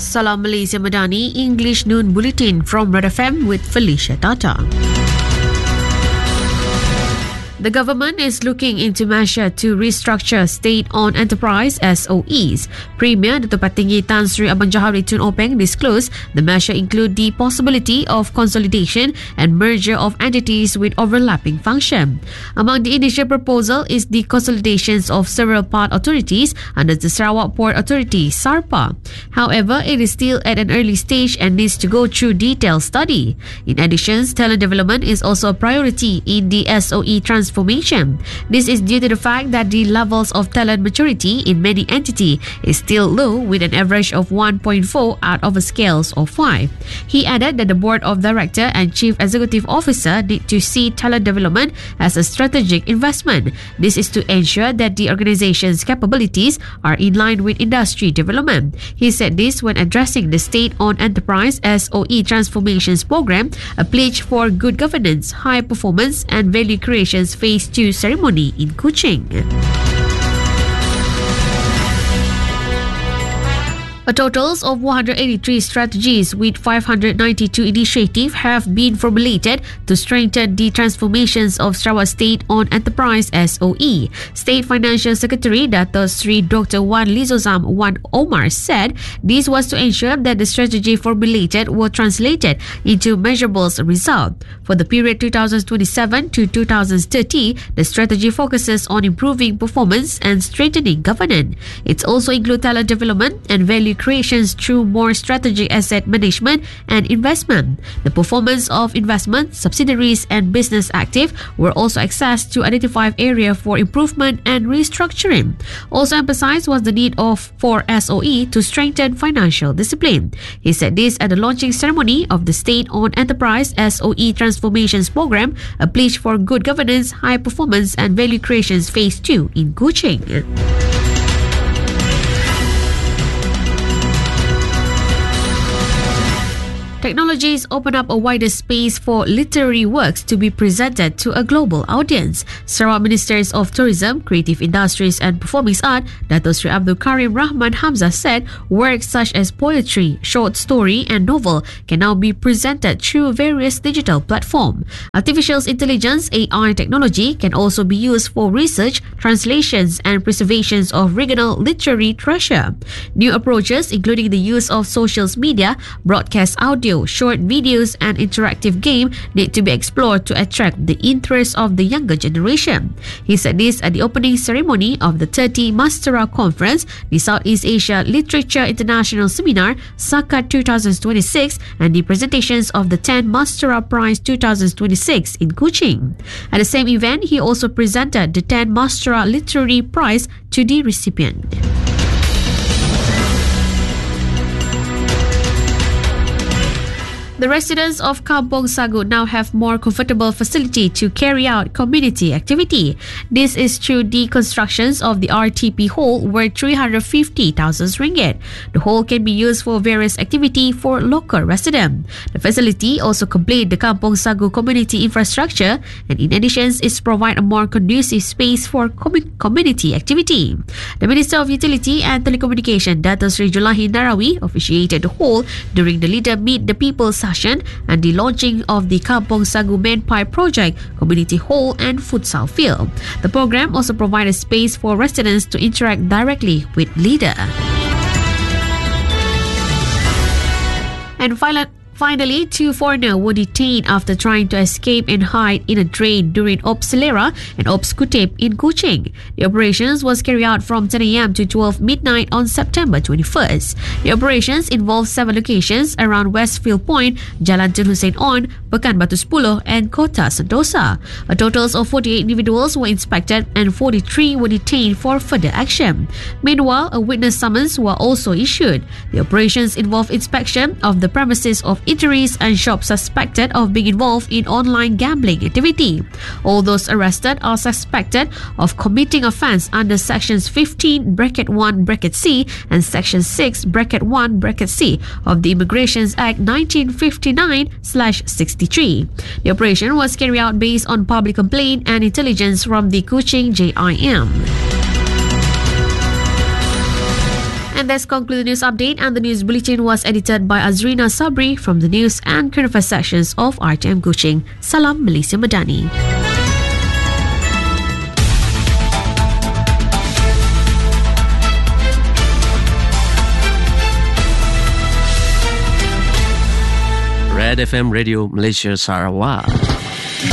Salam Malaysia Madani, English Noon Bulletin from Red FM with Felicia Tata. The government is looking into measure to restructure state-owned enterprise SOEs. Premier Dato' Patinggi Tan Sri Abang Johari Tun Openg disclosed the measure include the possibility of consolidation and merger of entities with overlapping function. Among the initial proposal is the consolidations of several part authorities under the Sarawak Port Authority (SARPA). However, it is still at an early stage and needs to go through detailed study. In addition, talent development is also a priority in the SOE transformation. This is due to the fact that the levels of talent maturity in many entities is still low, with an average of 1.4 out of a scale of 5. He added that the Board of Director and Chief Executive Officer need to see talent development as a strategic investment. This is to ensure that the organization's capabilities are in line with industry development. He said this when addressing the State-Owned Enterprise SOE Transformations Program, a pledge for good governance, high performance and value creation Phase 2 ceremony in Kuching. A total of 183 strategies with 592 initiatives have been formulated to strengthen the transformations of Sarawak State-Owned Enterprise SOE. State Financial Secretary Dato' Sri Dr. Wan Lizozam Wan Omar said this was to ensure that the strategy formulated were translated into measurable results. For the period 2027 to 2030, the strategy focuses on improving performance and strengthening governance. It also includes talent development and value creations through more strategic asset management and investment. The performance of investment, subsidiaries and business active were also assessed to identify areas for improvement and restructuring. Also emphasized was the need for SOE to strengthen financial discipline. He said this at the launching ceremony of the State-Owned Enterprise SOE Transformations Program, a pledge for good governance, high performance and value creations Phase 2 in Kuching. Technologies open up a wider space for literary works to be presented to a global audience. Sarawak Ministers of Tourism, Creative Industries and Performing Arts, Dato' Sri Abdul Karim Rahman Hamzah said works such as poetry, short story and novel can now be presented through various digital platforms. Artificial intelligence AI technology can also be used for research, translations and preservations of regional literary treasure. New approaches including the use of social media, broadcast audio, short videos and interactive game need to be explored to attract the interest of the younger generation. He said this at the opening ceremony of the 30 Mastera Conference, the Southeast Asia Literature International Seminar, SACA 2026 and the presentations of the 10 Mastera Prize 2026 in Kuching. At the same event, he also presented the 10 Mastera Literary Prize to the recipient. The residents of Kampong Sagu now have more comfortable facility to carry out community activity. This is through the constructions of the RTP hall worth 350,000 ringgit. The hall can be used for various activity for local residents. The facility also complete the Kampong Sagu community infrastructure and in addition is provide a more conducive space for community activity. The Minister of Utility and Telecommunication, Dato' Sri Julahi Narawi, officiated the hall during the Leader Meet the People and the launching of the Kampong Sagu Main Pipe Project, Community Hall and Futsal Field. The program also provided space for residents to interact directly with leader. And finally, 2 foreigners were detained after trying to escape and hide in a drain during Ops Selera and Ops Kutip in Kuching. The operations was carried out from 10 a.m. to 12 midnight on September 21st. The operations involved 7 locations around Westfield Point, Jalan Tun Hussein On, Pekan Batu 10 and Kota Sentosa. A total of 48 individuals were inspected and 43 were detained for further action. Meanwhile, a witness summons were also issued. The operations involved inspection of the premises of eateries and shops suspected of being involved in online gambling activity. All those arrested are suspected of committing offence under Sections 15(1)(c) and Section 6(1)(c) of the Immigrations Act 1959/63. The operation was carried out based on public complaint and intelligence from the Kuching JIM. And that's conclude the news update, and the news bulletin was edited by Azrina Sabri from the news and current affairs sections of RTM Kuching. Salam Malaysia Madani. Red FM Radio Malaysia Sarawak.